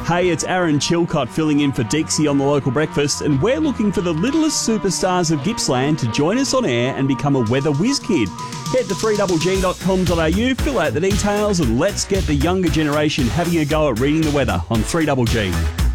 Hey, it's Aaron Chilcott filling in for Dixie on The Local Breakfast, and we're looking for the littlest superstars of Gippsland to join us on air and become a weather whiz kid. Head to 3GG.com.au, fill out the details, and let's get the younger generation having a go at reading the weather on 3GG.